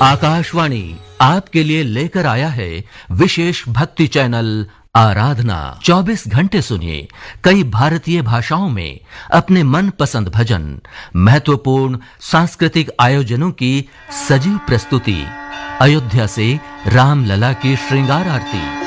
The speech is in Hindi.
आकाशवाणी आपके लिए लेकर आया है विशेष भक्ति चैनल आराधना। 24 घंटे सुनिए कई भारतीय भाषाओं में अपने मनपसंद भजन, महत्वपूर्ण सांस्कृतिक आयोजनों की सजीव प्रस्तुति, अयोध्या से रामलला की श्रृंगार आरती,